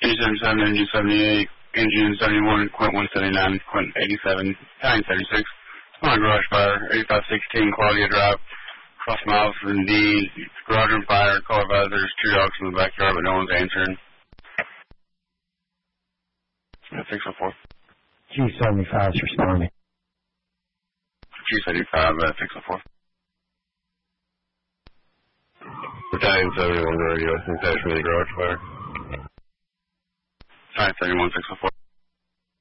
77, engine 78, engine 71, Quint 179, Quint 87, 976. On garage fire, 8516, quality of drive, cross miles from D, garage on fire, call advisor, there's 2 dogs in the backyard, but no one's answering. 604. Q75 is responding. Q75, 604. Battalion 71 radio, attachment of the garage fire. 971, 604.